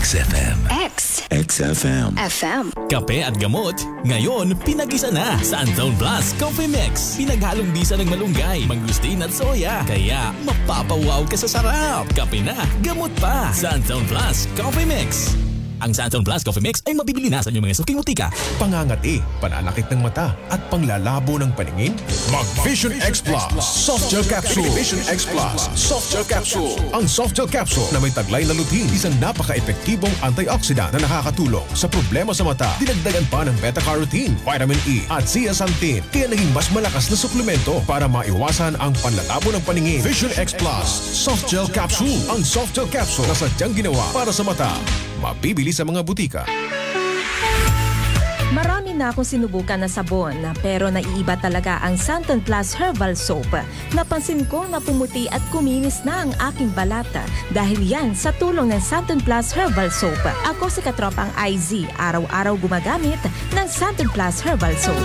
XFM. XFM. FM. Kape at gamot, ngayon pinag-isa na sa Anton Plus Coffee Mix. Pinaghalong bisa ng malunggay, mangustin at soya. Kaya mapapawaw ka sa sarap. Kape na, gamot pa sa Anton Plus Coffee Mix. Ang Santon Plus Coffee Mix ay mabibili na sa inyong mga suking butika. Pangangati, pananakit ng mata at panglalabo ng paningin? Mag-Vision X Plus Soft Gel Capsule. Vision X Plus Soft Gel Capsule. Ang Soft Gel Capsule na may taglay na lutein, isang napaka-epektibong antioxidant na nakakatulong sa problema sa mata. Dinagdagan pa ng beta-carotene, vitamin E at zeaxanthin, kaya naging mas malakas na suplemento para maiwasan ang panlalabo ng paningin. Vision X Plus Soft Gel Capsule. Ang Soft Gel Capsule na sadyang ginawa para sa mata. Mabibili sa mga butika. Marami na akong sinubukan na sabon, pero naiiba talaga ang Santon Plus Herbal Soap. Napansin ko na pumuti at kuminis na ang aking balata dahil yan sa tulong ng Santon Plus Herbal Soap. Ako si katropang IZ, araw-araw gumagamit ng Santon Plus Herbal Soap.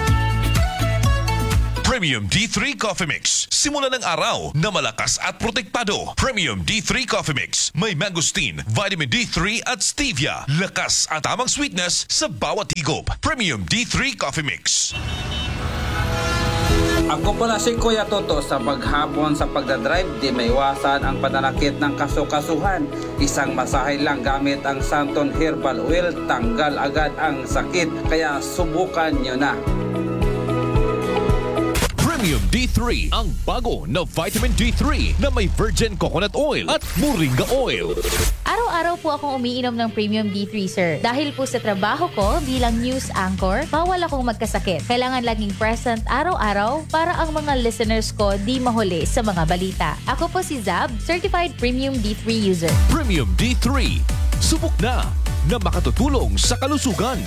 Premium D3 Coffee Mix. Simula ng araw na malakas at protektado. Premium D3 Coffee Mix. May mangosteen, vitamin D3 at stevia. Lakas at tamang sweetness sa bawat higop. Premium D3 Coffee Mix. Ako pala si Kuya Toto. Sa paghapon sa pagdadrive, di maiwasan ang pananakit ng kasukasuhan. Isang masahe lang gamit ang Santon Herbal Oil, tanggal agad ang sakit. Kaya subukan nyo na. Premium D3, ang bago na vitamin D3 na may virgin coconut oil at moringa oil. Araw-araw po akong umiinom ng Premium D3, sir. Dahil po sa trabaho ko bilang news anchor, bawal akong magkasakit. Kailangan laging present araw-araw para ang mga listeners ko di mahuli sa mga balita. Ako po si Zab, Certified Premium D3 user. Premium D3, subok na makatutulong sa kalusugan.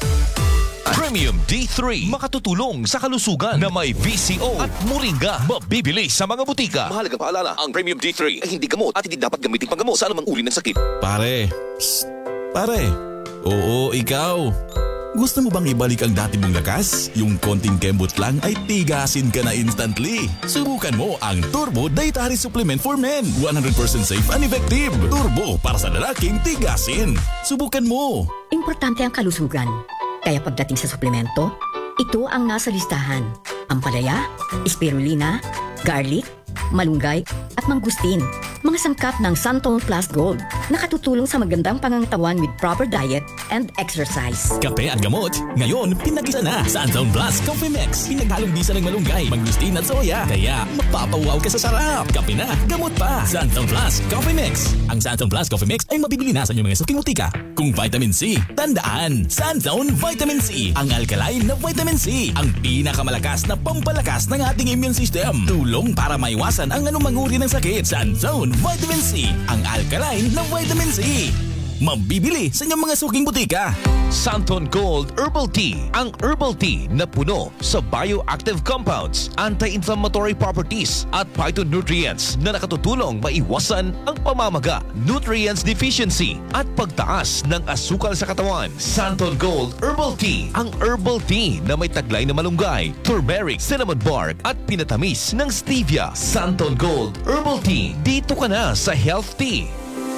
Premium D3, makatutulong sa kalusugan na may VCO at moringa. Mabibili sa mga butika. Mahalagang paalala, ang Premium D3 ay hindi gamot at hindi dapat gamitin panggamot sa anumang uri ng sakit. Pare. Psst. Pare. Oo, ikaw. Gusto mo bang ibalik ang dati mong lakas? Yung konting kembot lang ay tigasin ka na instantly. Subukan mo ang Turbo Dietary Supplement for Men. 100% safe and effective. Turbo para sa lalaking tigasin. Subukan mo. Importante ang kalusugan. Kaya pagdating sa suplemento, ito ang nasa listahan. Ampalaya, spirulina, garlic, malunggay at mangustin. Mga sangkap ng Santon Plus Gold. Nakatutulong sa magandang pangangatawan with proper diet and exercise. Kape at gamot, ngayon pinag-isa na sa Anton Plus Coffee Mix. Pinaghalong bisa ng malunggay, mangustin at soya. Kaya mapapawaw ka sa sarap. Kape na, gamot pa sa Anton Plus Coffee Mix. Ang Santon Plus Coffee Mix ay mabibili na sa inyong mga suking butika. Kung vitamin C, tandaan, Santon Vitamin C. Ang alkaline na vitamin C. Ang pinakamalakas na pampalakas ng ating immune system. Tulong para maiwasan ang anumang uri ng sakit. Santon Vitamin C. Ang alkaline na vitamin C. Mabibili sa inyong mga suking butika. Santon Gold Herbal Tea. Ang herbal tea na puno sa bioactive compounds, anti-inflammatory properties at phytonutrients na nakatutulong maiwasan ang pamamaga, nutrients deficiency at pagtaas ng asukal sa katawan. Santon Gold Herbal Tea. Ang herbal tea na may taglay na malunggay, turmeric, cinnamon bark at pinatamis ng stevia. Santon Gold Herbal Tea. Dito ka na sa Health Tea.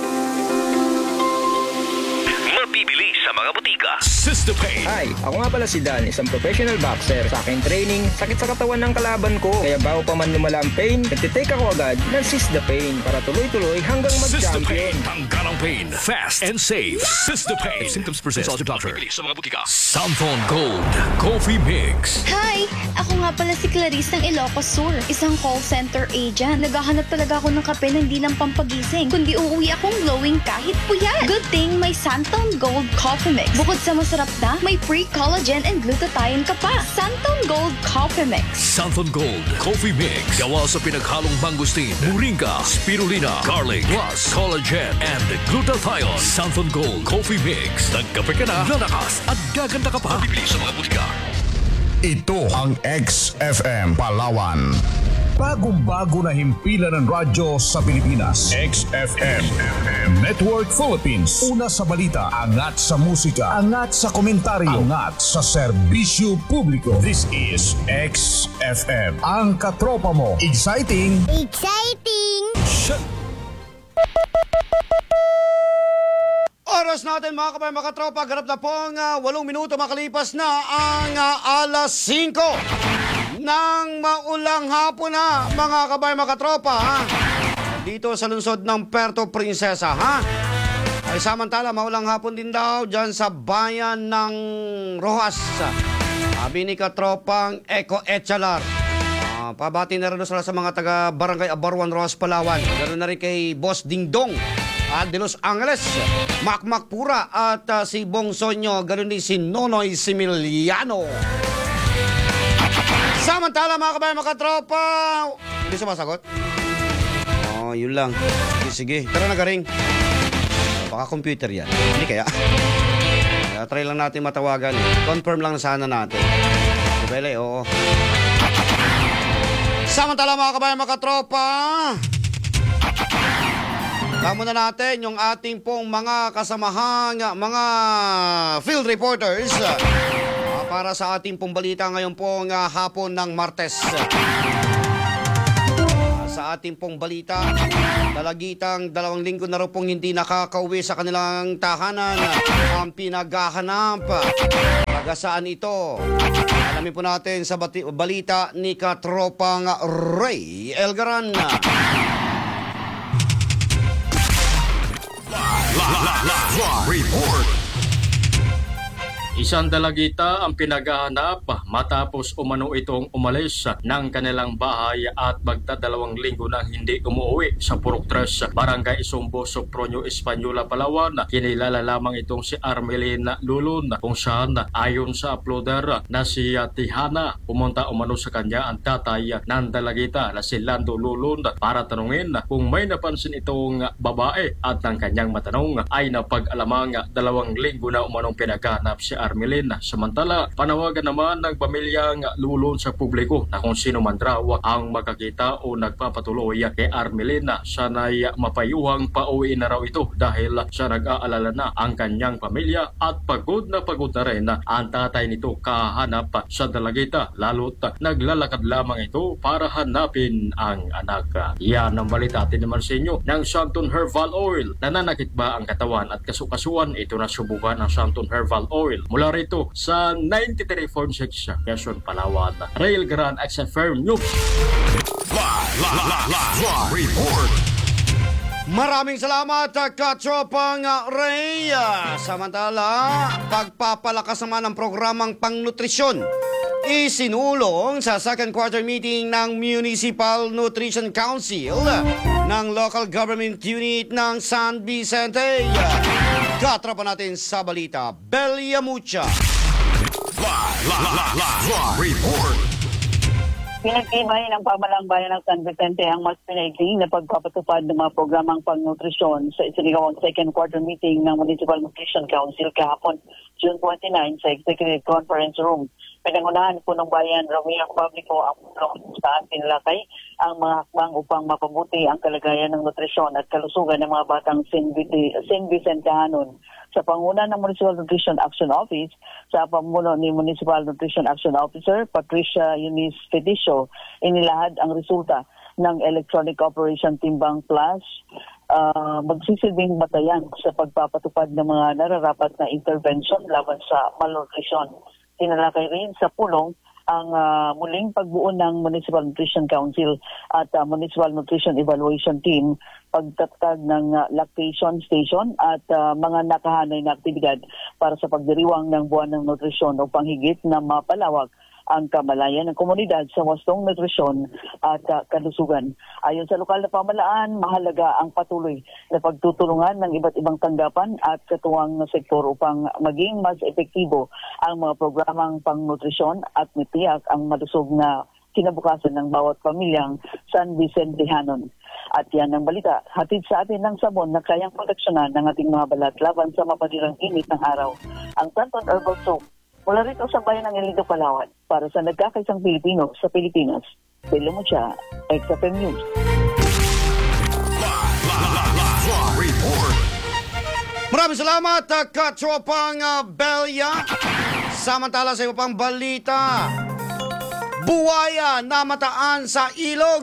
Mabibili sa mga butika. Sister Pain. Hi, ako nga pala si Dan, isang professional boxer. Sa aking training, sakit sa katawan ng kalaban ko. Kaya bago pa man lumala ang pain, nagtitake ako agad ng Sister Pain para tuloy-tuloy hanggang Sister mag-champion. Pain. Tanggal ang pain. Fast and safe. Sister Pain. If symptoms persist, consult your doctor. Mabibili sa mga butika. Santon Gold Coffee Mix. Hi! Ako nga pala si Clarice ng Ilocos Sur, isang call center agent. Naghahanap talaga ako ng kape na hindi lang pampagising, kundi uuwi akong glowing kahit puyat. Good thing may Santon Gold Coffee Mix. Bukod sa masarap na, may free collagen and glutathione ka pa. Santon Gold Coffee Mix. Santon Gold Coffee Mix. Gawa sa pinaghalong mangosteen, moringa, spirulina, garlic, plus collagen and glutathione. Santon Gold Coffee Mix. Nagkape ka na, lalakas at gaganda ka pa. Mabibili sa mga butika. Ito ang XFM Palawan. Bagong-bago na himpilan ng radyo sa Pilipinas. XFM Network Philippines. Una sa balita, angat sa musika, angat sa komentaryo, angat sa serbisyo publiko. This is XFM. Ang katropa mo. Exciting! Exciting! oras natin mga kabayan, mga katropa, ganap na pong 8 minuto makalipas na ang alas 5 ng maulang hapon na mga kabayan, mga katropa, ha? Dito sa lungsod ng Puerto Princesa, ha? Ay samantala, maulang hapon din daw dyan sa bayan ng Rojas. Sabi ni katropang Eco Echalar. Pabati na rin sa mga taga Barangay Abaruan, Rojas, Palawan. Ganoon na rin kay Boss Dingdong de Los Angeles, Makmak Pura at si Bong Sonyo, ganoon din si Nonoy Similiano. Samantala mga kabayan, mga katropa, hindi sumasagot? Oh, yun lang. Sige, pero nagaring. Baka computer yan. Hindi kaya. Try lang natin matawagan. Confirm lang sana natin. Bele, oo. Samantala mga kabayan, mga katropa, tama na natin yung ating pong mga kasamahang mga field reporters para sa ating pong balita ngayon pong hapon ng Martes. Sa ating pong balita, dalagitang 2 linggo na rin pong hindi nakakauwi sa kanilang tahanan ang pinaghahanap. Taga saan ito? Alamin po natin sa balita ni katropang Ray Elgaran. Report. Isang dalagita ang pinaghahanap matapos umano itong umalis ng kanilang bahay at magdadalawang linggo nang hindi umuwi sa Purok 3, Barangay Isumbo, Sopronio, Española, Palawan. Kinilala lamang itong si Armelina Lulon, kung saan ayon sa uploader na si Tihana, pumunta umano sa kanya ang tatay ng dalagita na si Lando Lulon para tanungin kung may napansin itong babae, at ng kanyang matanong ay napag-alamang 2 linggo na umanong pinaghahanap si Armelina. Samantala, panawagan naman ng pamilyang Lulon sa publiko na kung sino man raw ang makakita o nagpapatuloy kay Armelina, sana'y mapayuhang pauwi na raw ito dahil sa nag-aalala na ang kanyang pamilya at pagod na rin ang tatay nito kahanap sa dalagita, lalo't naglalakad lamang ito para hanapin ang anak. Yan ang balita naman sa inyo ng Santon Herbal Oil. Nananakit ba ang katawan at kasukasuan? Ito na subukan ng Santon Herbal Oil. Mula rito sa 93.6 Quezon, Palawan, Rail Grand XFM News. Live report. Maraming salamat katropang Ray. Samantala, pagpapalakas naman ng programang pangnutrisyon isinulong sa second quarter meeting ng Municipal Nutrition Council ng Local Government Unit ng San Vicente. Katropa natin sa balita, Belia Mucha. Live report. Pinagtibay ng pamalang bayan ng San Vicente ang mas pinaigting na pagpapatupad ng mga programang pangnutrisyon sa isinagawang second quarter meeting ng Municipal Nutrition Council kahapon, June 29 sa Executive Conference Room. Pinangunahan po ng bayan, Romeo Publico, ang pulong saan pinalakay ang mga hakbang upang mapabuti ang kalagayan ng nutrisyon at kalusugan ng mga batang San Vicentehanon. Sa panguna ng Municipal Nutrition Action Office, sa pamuno ni Municipal Nutrition Action Officer Patricia Eunice Fedicio, inilahad ang resulta ng Electronic Operation Timbang Plus, magsisilbing batayan sa pagpapatupad ng mga nararapat na intervention laban sa malnutrisyon. Tinalakay rin sa pulong ang muling pagbuo ng Municipal Nutrition Council at Municipal Nutrition Evaluation Team, pagtatag ng lactation station at mga nakahanay na aktibidad para sa pagdiriwang ng buwan ng nutrisyon upang higit na mapalawak ang kamalayan ng komunidad sa wastong nutrisyon at kalusugan. Ayon sa lokal na pamahalaan, mahalaga ang patuloy na pagtutulungan ng iba't ibang tanggapan at katuwang na sektor upang maging mas epektibo ang mga programang pangnutrisyon at mitiyak ang malusog na kinabukasan ng bawat pamilyang San Vicentehanon. At yan ang balita, hatid sa atin ng sabon na kayang proteksyonan ng ating mga balat laban sa mapadirang init ng araw. Ang Santon Herbal Soap, mula rito sa bayan ng Ilido, Palawan, para sa nagkakaisang Pilipino sa Pilipinas. Belia Mucha, XFM News. Maraming salamat, katropang Belia. Samantala sa iba pang balita, buwaya namataan sa ilog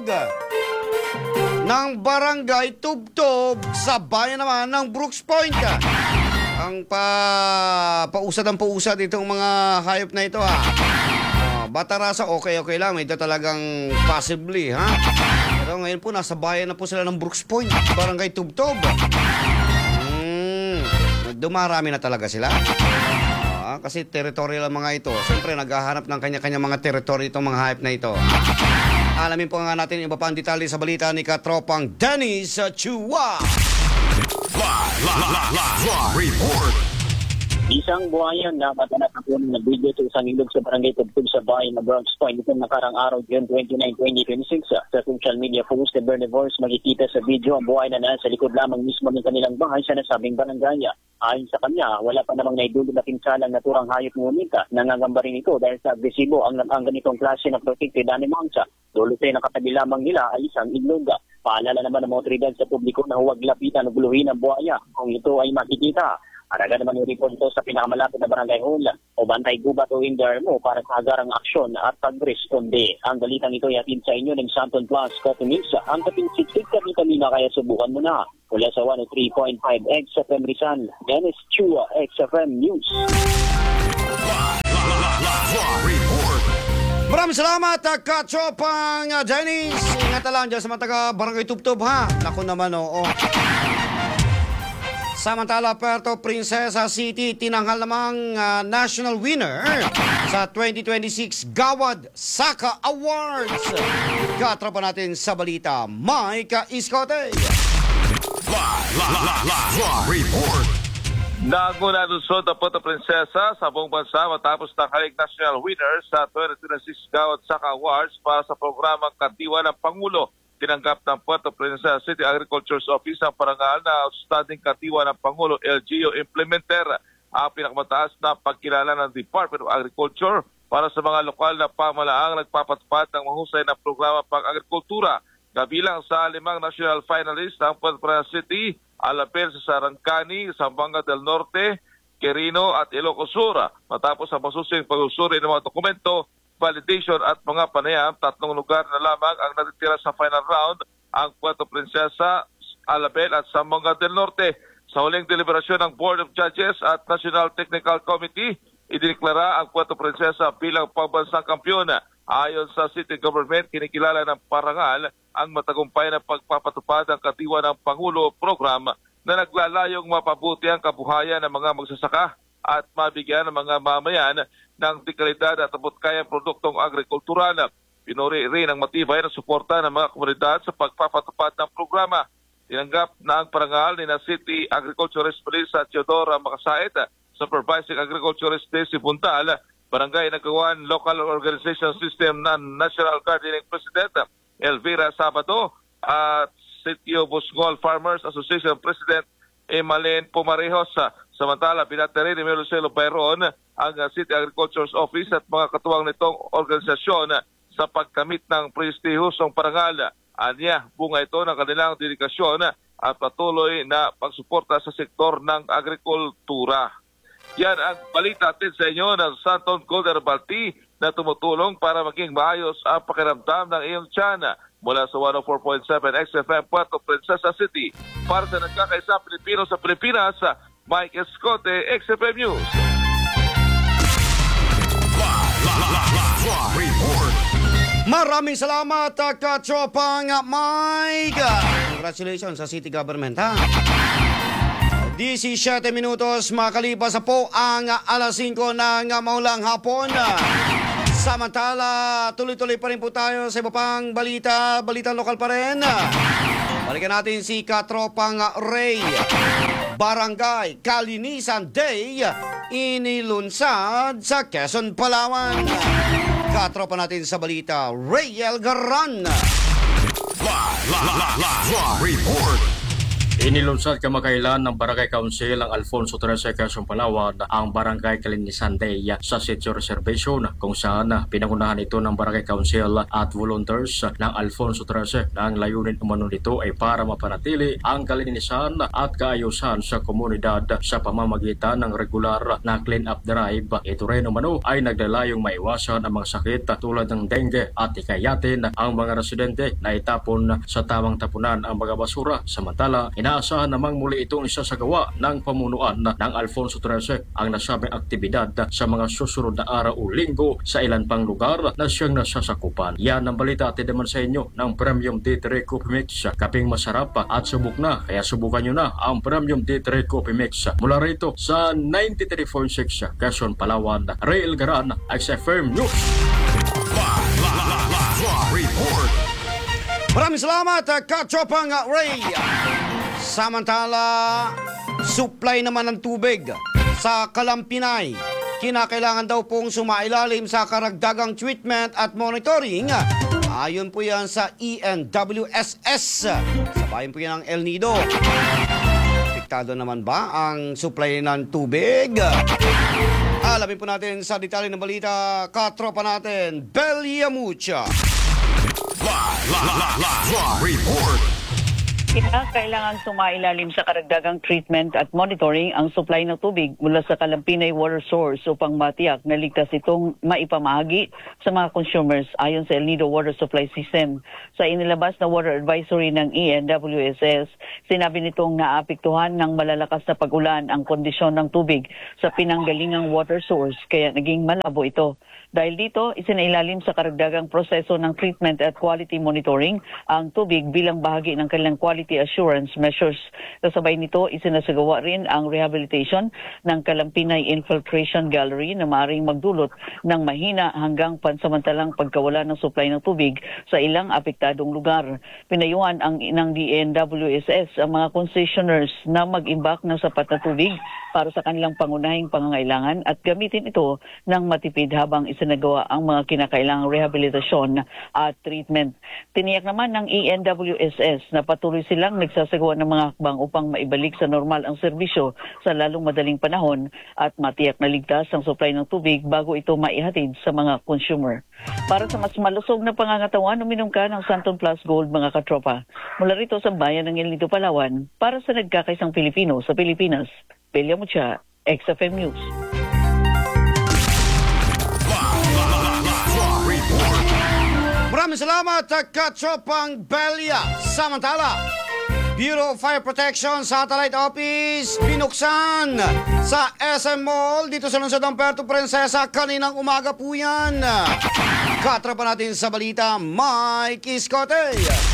ng Barangay Tubtob sa bayan naman ng Brooks Point. Ang pausad ang pausad itong mga hayop na ito Bata Rasa, okay lang. Ito talagang possibly, ha? Pero ngayon po, nasa bayan na po sila ng Brooks Point, Barangay Tubtob. Dumarami na talaga sila. Kasi territorial ang mga ito. Siyempre, naghahanap ng kanya-kanya mga territory itong mga hayop na ito. Alamin po nga natin iba pa ang detalye sa balita ni Katropang Dennis Chua. Live report. Isang buhayan na matanat na puno na video sa isang ilog sa barangay Tubtob sa bayan na Browns Point itong nakarang araw June 29, 2026. Sa social media post ni Bernivores, makikita sa video ang buhay na nasa likod lamang mismo ng kanilang bahay sa nasabing barangay. Ayon sa kanya, wala pa namang naidulog na pinsalang naturang hayop, ngunit nangangamba rin ito dahil sa agresibo ang ganitong klase ng protected animals. Dulutay na katabi lamang nila ay isang ilog. Paalala naman ng mga otoridad sa publiko na huwag lapitan o guluhin ang buhaya kung ito ay makikita. Araga naman yung report ito sa pinakamalapit na barangay hall o bantay gubat o Indarmo para sa agarang aksyon at pag-responde. Ang balitang ito ay hatid sa inyo ng Santon Plus Coffee Mix. Ang kapinsiksik kami-kamina kaya subukan mo na. Mula sa 103.5 XFM Rizal, Dennis Chua, XFM News. Maraming salamat, Katropang Dennis. Ingat lang dyan sa mga taga Barangay Tubtob, ha? Naku naman, Samantala, Puerto Princesa City tinanghal namang national winner sa 2026 Gawad Saka Awards. Katropa natin sa balita, Mike Iskote. Live report. Nagmula lusod ang Puerto Princesa sa buong bansa matapos tanghaling national winner sa 2026 Gawad Saka Awards para sa programang Kadiwa ng Pangulo. Tinanggap ng Puerto Princesa City Agriculture's Office ang parangal na Outstanding Katiwa ng Pangulo LGU Implementer, ang pinakamataas na pagkilala ng Department of Agriculture para sa mga lokal na pamalaang nagpapatupad ng mahusay na programa pang-agrikultura. Kabilang sa 5 national finalists ang Puerto Princesa City, Alapel sa Sarangani, Zamboanga del Norte, Quirino at Ilocos Sur. Matapos ang masusing pag-usuri ng mga dokumento, validation at mga panayam, 3 lugar na lamang ang natitira sa final round, ang Puerto Princesa, Alabel at Zamboanga del Norte. Sa huling deliberasyon ng Board of Judges at National Technical Committee, idineklara ang Puerto Princesa bilang pambansang kampiyon. Ayon sa city government, kinikilala ng parangal ang matagumpay na pagpapatupad ng Katiwa ng Pangulo program na naglalayong mapabuti ang kabuhayan ng mga magsasaka at mabigyan ng mga mamayan ng dekalidad at abot-kayang produktong agrikultural. Pinuri rin ang matibay na suporta ng mga komunidad sa pagpapatupad ng programa. Tinanggap na ang parangal ni na City Agriculturist Melissa Teodora Makasait, Supervising Agriculturist Daisy Buntal, Barangay Nagawan Local Organization System na National Gardening President Elvira Sabado at Sitio Busngol Farmers Association President Emalen Pumarejos. Samantala, binateri ni Meluselo Bayron ang City Agriculture's Office at mga katuwang nitong organisasyon sa pagkamit ng prestihusong parangal. Anya, bunga ito ng kanilang dedikasyon at patuloy na pagsuporta sa sektor ng agrikultura. Yan ang balita natin sa inyo ng Santon Gold Herbal Tea na tumutulong para maging maayos ang pakiramdam ng iyong tiyan. Mula sa 104.7 XFM Puerto Princesa City, para sa nagkakaisa Pilipino sa Pilipinas, Mike Escote, XFM News. Maraming salamat, Katropang Mike. Congratulations sa city government, ha? 17 minutos makalipas po ang alas 5 ng maulang hapon. Samantala, tuloy-tuloy pa rin po tayo sa iba pang balita lokal pa rin. Balikan natin si Katropang Ray. Barangay Kalinisan Day inilunsad sa Quezon, Palawan. Katropa natin sa balita, Ray Elgaran. Live report. Inilunsad kamakailan ng Barangay Council ang Alfonso 13 Quezon, Palawan ang Barangay Kalinisan Day sa Sitio Reservation, kung saan pinangunahan ito ng Barangay Council at volunteers ng Alfonso 13 na ang layunin umano nito ay para mapanatili ang kalinisan at kaayusan sa komunidad sa pamamagitan ng regular na clean-up drive. Ito rin umano ay naglalayong maiwasan ang mga sakit tulad ng dengue at hikayatin ang mga residente na itapon sa tamang tapunan ang mga basura. Samantala, Inaasahan namang muli itong isasagawa ng pamunuan ng Alfonso XIII ang nasabing aktibidad sa mga susunod na araw o linggo sa ilan pang lugar na siyang nasasakupan. Yan ang balita atin naman sa inyo ng Premium D3 Coffee Mix. Kaping masarap at subok na, kaya subukan nyo na ang Premium D3 Coffee Mix. Mula rito sa 93.6 Quezon, Palawan, Ray Elgaran, XFM News. Maraming salamat, Katropang Ray. Samantala, supply naman ng tubig sa Kalampinay. Kinakailangan daw pong sumailalim sa karagdagang treatment at monitoring. Ayon po yan sa ENWSS. Sabayan po yan ng El Nido. Apektado naman ba ang supply ng tubig? Alamin po natin sa detalye ng balita, katropa natin, Belia Mucha. Report. Kailangan sumailalim sa karagdagang treatment at monitoring ang supply ng tubig mula sa Kalampinay water source upang matiyak na ligtas itong maipamahagi sa mga consumers ayon sa El Nido Water Supply System. Sa inilabas na water advisory ng ENWSS, sinabi nitong naapektuhan ng malalakas na pag-ulan ang kondisyon ng tubig sa pinanggalingang water source kaya naging malabo ito. Dahil dito, isinailalim sa karagdagang proseso ng treatment at quality monitoring ang tubig bilang bahagi ng kanilang quality assurance measures. Kasabay nito, isinasagawa rin ang rehabilitation ng Kalampinay Infiltration Gallery na maaaring magdulot ng mahina hanggang pansamantalang pagkawala ng supply ng tubig sa ilang apektadong lugar. Pinayuhan ng DNWSS ang mga concessioners na mag-imbak ng sapat na tubig para sa kanilang pangunahing pangangailangan at gamitin ito ng matipid habang isinagawa ang mga kinakailangang rehabilitasyon at treatment. Tiniyak naman ng ENWSS na patuloy silang nagsasagawa ng mga hakbang upang maibalik sa normal ang serbisyo sa lalong madaling panahon at matiyak na ligtas ang supply ng tubig bago ito maihatid sa mga consumer. Para sa mas malusog na pangangatawan, uminom ka ng Santon Plus Gold mga katropa. Mula rito sa bayan ng El Nido, Palawan, para sa nagkakaisang Pilipino sa Pilipinas, Belia Mucha, XFM News. Maraming salamat, Katropang Belia. Samantala, Bureau of Fire Protection Satellite Office binuksan sa SM Mall dito sa lungsod ng Puerto Princesa kaninang umaga po yan. Katropa natin sa balita, Mike Iscote.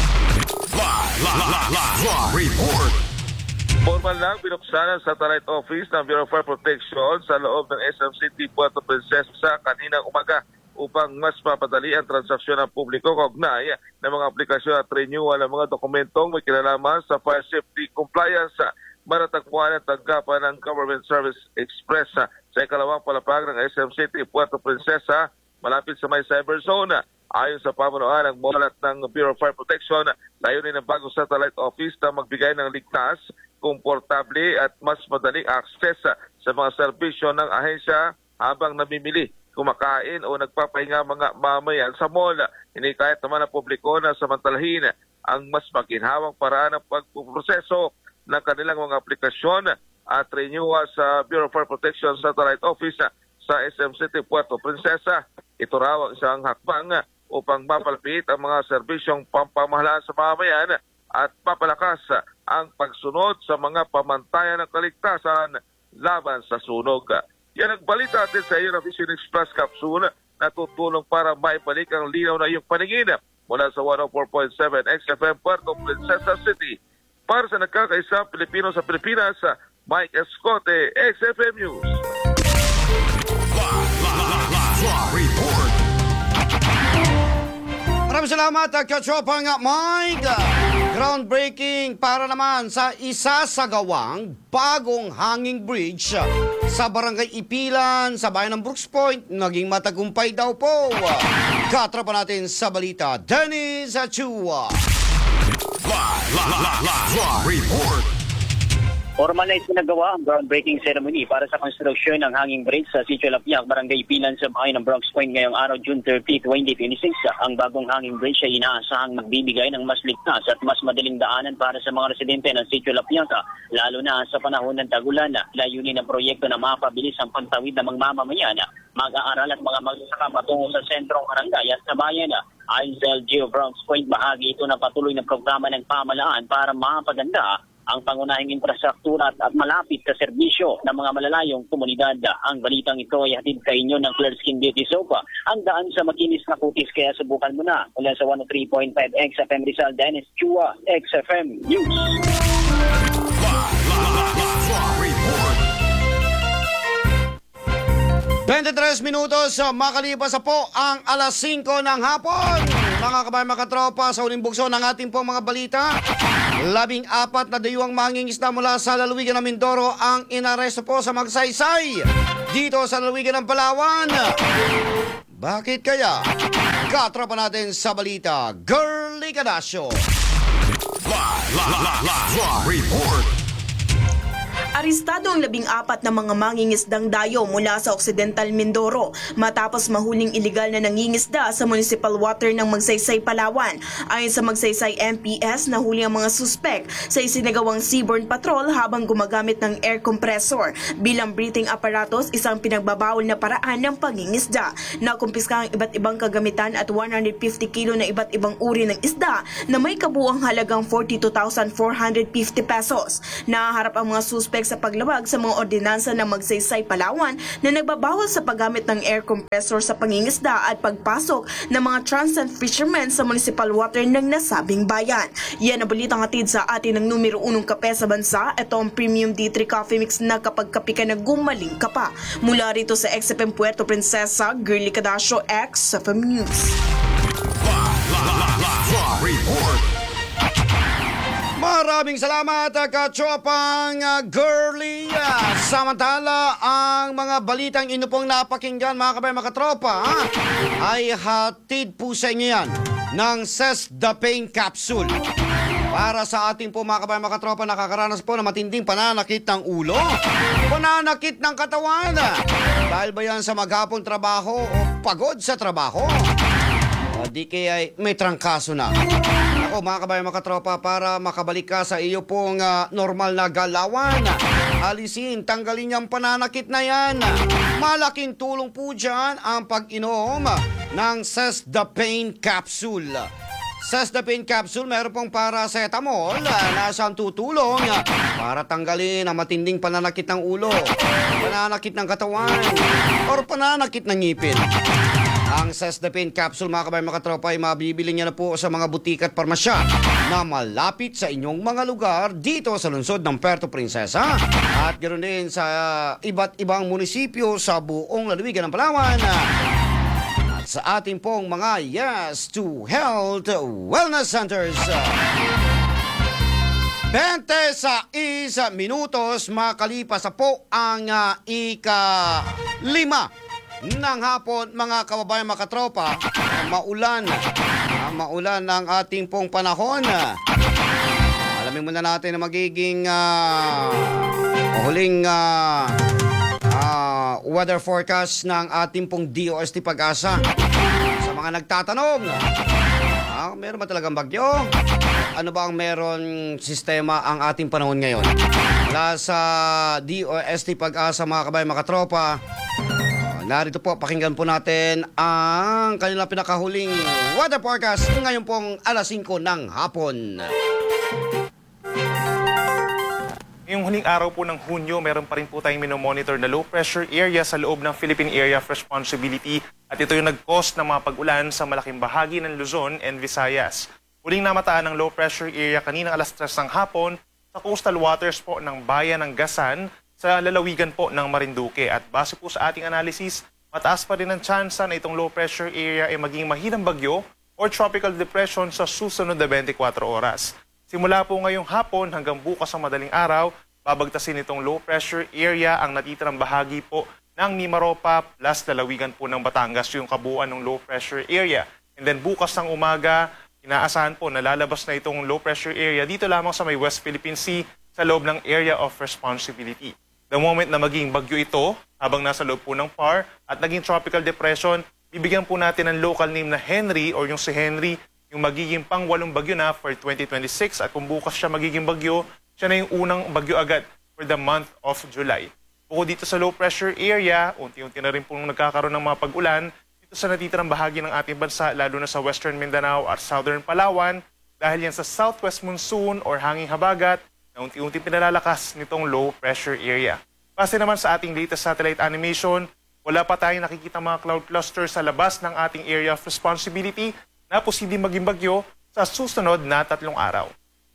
Report. Formal lang binuksan ang satellite office ng Bureau of Fire Protection sa loob ng SM City, Puerto Princesa kaninang umaga upang mas mapadali ang transaksyon ng publiko kaugnay ng mga aplikasyon at renewal ng mga dokumentong may kinalaman sa fire safety compliance. Maratagpuan ang tanggapan ng Government Service Express sa ikalawang palapag ng SM City, Puerto Princesa, malapit sa may cyber zone. Ayon sa pamunuan ng mulat ng Bureau of Fire Protection, layunin ng bagong satellite office na magbigay ng ligtas, komportable at mas madaling access sa mga serbisyo ng ahensya habang namimili, kumakain o nagpapahinga mga mamayan sa mall. Hinikayat naman ng publiko na samantalahin ang mas maginhawang paraan ng pagpuproseso ng kanilang mga aplikasyon at renewal sa Bureau of Fire Protection Satellite Office sa SM City, Puerto Princesa. Ito raw ang isang hakbang upang mapalapit ang mga serbisyong pampamahalaan sa mamayan at papalakas ang pagsunod sa mga pamantayan ng kaligtasan laban sa sunog. Yan ang balita atin sa iyo ng Vision Express Capsule na tutulong para maibalik ang linaw na iyong paningin mula sa 104.7 XFM Puerto Princesa City. Para sa nagkakaisa Pilipino sa Pilipinas, Mike Escote, XFM News. Report. Maraming salamat, Katropang Mike. Groundbreaking para naman sa isasagawang bagong hanging bridge sa Barangay Ipilan sa bayan ng Brooks Point. Naging matagumpay daw po. Katropa natin sa balita, Dennis Achua. Report. Formal na isinagawa ang groundbreaking ceremony para sa konstruksyon ng hanging bridge sa Sitio Lapiak, Barangay Ipilan sa bayan ng Brooks Point ngayong araw, June 30, 2026. Ang bagong hanging bridge ay inaasahang magbibigay ng mas ligtas at mas madaling daanan para sa mga residente ng Sitio Lapiak, lalo na sa panahon ng tagulan. Layunin ng proyekto na mapabilis ang pagtawid ng mga mamamayan, mag-aaral at mga magsasaka patungo sa sentrong barangay at sa bayan. Ayon sa LGU Browns Point, bahagi ito na patuloy na programa ng pamahalaan para mapaganda ang pangunahing infrastruktura at malapit sa serbisyo ng mga malalayong komunidad. Ang balitang ito ay hatid sa inyo ng Clear Skin Beauty Soap. Ang daan sa makinis na kutis, kaya subukan mo na. Mula sa 103.5 XFM Rizal, Dennis Chua, XFM News. 23 minutos makalipas po ang alas 5 ng hapon. Mga kabayan, mga katropa, sa uling bukso ng ating pong mga balita, 14 na dayuhang mangingisda mula sa lalawigan ng Mindoro ang inaresto po sa Magsaysay dito sa lalawigan ng Palawan. Bakit kaya? Katropa natin sa balita, Girly Cadasio. Report. Arestado ang 14 na mga mangingisdang dayo mula sa Occidental Mindoro matapos mahuling iligal na nangingisda sa municipal water ng Magsaysay, Palawan. Ayon sa Magsaysay MPS, nahuli ang mga suspek sa isinagawang seaborne patrol habang gumagamit ng air compressor bilang breathing apparatus, isang pinagbabawal na paraan ng pangingisda. Nakumpiska ang iba't ibang kagamitan at 150 kilo na iba't ibang uri ng isda na may kabuuang halagang 42,450 pesos. Nahaharap ang mga suspek sa paglabag sa mga ordinansa ng Magsaysay, Palawan na nagbabawal sa paggamit ng air compressor sa pangingisda at pagpasok ng mga transient fishermen sa municipal water ng nasabing bayan. Yan ang balitang hatid sa atin ng numero 1 kape sa bansa. Ito ang Premium D3 Coffee Mix na kapag kape ka na gumaling ka pa. Mula rito sa XFM Puerto Princesa, Girly Cadasio, XFM News. Report. Maraming salamat, kachopang Girly. Samantala, ang mga balitang inyo pong napakinggan, mga kabayan, mga katropa, ay hatid po sa inyo yan ng Cess the Pain Capsule. Para sa ating po mga kabayan, mga katropa, nakakaranas po ng matinding pananakit ng ulo, pananakit ng katawan. Dahil ba yan sa maghapong trabaho o pagod sa trabaho? O di kaya may trangkaso na. Ako mga kabayan, mga katropa, para makabalik ka sa iyo pong normal na galawan, alisin, tanggalin yung pananakit na yan. Malaking tulong po dyan ang pag-inom ng Cess the Pain Capsule. Cess the Pain Capsule, meron pong paracetamol na siyang tutulong para tanggalin ang matinding pananakit ng ulo, pananakit ng katawan, or pananakit ng ngipin. Ang Cess the Pain Capsule, mga kabayan, mga katropa, ay mabibili niya na po sa mga butika at parmasya na malapit sa inyong mga lugar dito sa lungsod ng Puerto Princesa at ganoon din sa iba't ibang munisipyo sa buong lalawigan ng Palawan at sa ating pong mga Yes to Health Wellness Centers. 26 minutos makalipas na po ang ika-5 ng hapon, mga kababayan, mga katropa. Maulan ang ating pong panahon. Alamin muna natin na magiging huling weather forecast ng ating pong DOST Pag-asa. Sa mga nagtatanong, meron ba talagang bagyo? Ano ba ang meron sistema ang ating panahon ngayon? Mula sa DOST Pag-asa, mga kababayan, mga katropa, narito po, pakinggan po natin ang kanilang pinakahuling weather forecast ngayon pong alas 5 ng hapon. Ngayong huling araw po ng Hunyo, meron pa rin po tayong minomonitor na low pressure area sa loob ng Philippine Area of Responsibility at ito yung nag-cause ng mga pag-ulan sa malaking bahagi ng Luzon and Visayas. Huling namataan ng low pressure area kaninang alas 3 ng hapon sa coastal waters po ng bayan ng Gasan sa lalawigan po ng Marinduque. At base po sa ating analysis, mataas pa rin ang tsansa na itong low pressure area ay maging mahinang bagyo or tropical depression sa susunod na 24 oras. Simula po ngayong hapon hanggang bukas sa madaling araw, babagtasin itong low pressure area ang natitirang bahagi po ng Mimaropa plus lalawigan po ng Batangas, yung kabuuan ng low pressure area. And then bukas ng umaga, inaasahan po na lalabas na itong low pressure area dito lamang sa may West Philippine Sea sa loob ng Area of Responsibility. The moment na maging bagyo ito, habang nasa loob po ng PAR at naging tropical depression, bibigyan po natin ng local name na Henry or yung si Henry, yung magiging pang-8 bagyo na for 2026. At kung bukas siya magiging bagyo, siya na yung unang bagyo agad for the month of July. Bukod dito sa low pressure area, unti-unti na rin pong nagkakaroon ng mga pag-ulan dito sa natitirang bahagi ng ating bansa, lalo na sa Western Mindanao at Southern Palawan, dahil yan sa southwest monsoon or hanging habagat na unti-unti pinalalakas nitong low pressure area. Base naman sa ating latest satellite animation, wala pa tayong nakikita mga cloud cluster sa labas ng ating area of responsibility na posibleng maging bagyo sa susunod na 3 araw.